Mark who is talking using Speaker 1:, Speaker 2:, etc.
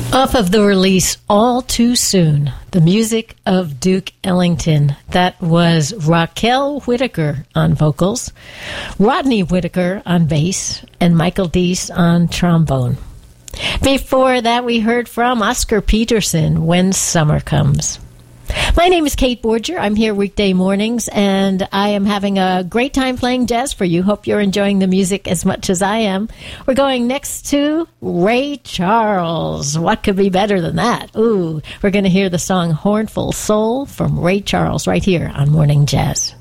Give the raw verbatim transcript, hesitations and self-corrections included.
Speaker 1: Off of the release All Too Soon, the music of Duke Ellington. That was Raquel Whitaker on vocals, Rodney Whitaker on bass, and Michael Deese on trombone. Before that, we heard from Oscar Peterson, When Summer Comes. My name is Kate Borger. I'm here weekday mornings, and I am having a great time playing jazz for you. Hope you're enjoying the music as much as I am. We're going next to Ray Charles. What could be better than that? Ooh, we're going to hear the song Hornful Soul from Ray Charles right here on Morning Jazz.